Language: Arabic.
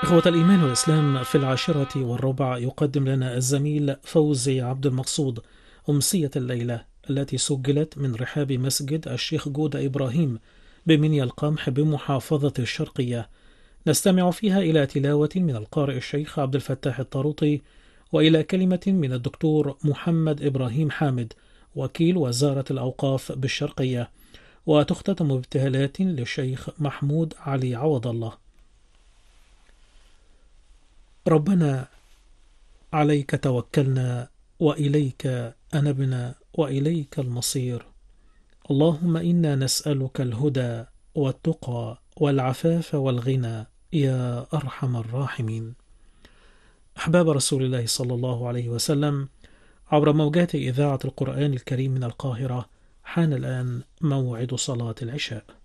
إخوة الإيمان والإسلام، في 10:15 يقدم لنا الزميل فوزي عبد المقصود أمسية الليلة التي سجلت من رحاب مسجد الشيخ جودة إبراهيم بمنيا القمح بمحافظة الشرقية. نستمع فيها إلى تلاوة من القارئ الشيخ عبد الفتاح الطاروطي، وإلى كلمة من الدكتور محمد إبراهيم حامد وكيل وزارة الأوقاف بالشرقية، وتختتم بابتهالات للشيخ محمود علي عوض الله. ربنا، عليك توكلنا وإليك أنبنا وإليك المصير. اللهم إنا نسألك الهدى والتقى والعفاف والغنى يا أرحم الراحمين. أحباب رسول الله صلى الله عليه وسلم، عبر موجات إذاعة القرآن الكريم من القاهرة، حان الآن موعد صلاة العشاء.